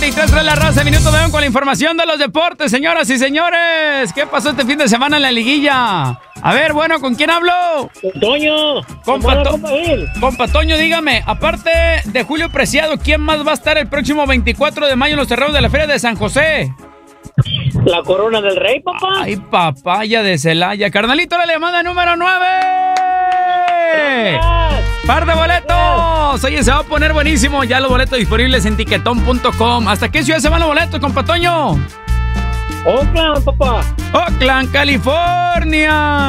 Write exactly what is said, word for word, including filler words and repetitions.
veintitrés con la raza, minuto de con la información de los deportes, señoras y señores. ¿Qué pasó este fin de semana en la liguilla? A ver, bueno, ¿con quién hablo? Con Toño. Compa, to compa Toño, dígame, aparte de Julio Preciado, ¿quién más va a estar el próximo veinticuatro de mayo en los terrenos de la Feria de San José? La Corona del Rey, papá. Ay, papaya de Celaya. Carnalito, la llamada número nueve. ¡Par de boletos! Oye, se va a poner buenísimo. Ya los boletos disponibles en tiquetón punto com. ¿Hasta qué ciudad se van los boletos, compa Toño? Oakland, papá. Oakland, California.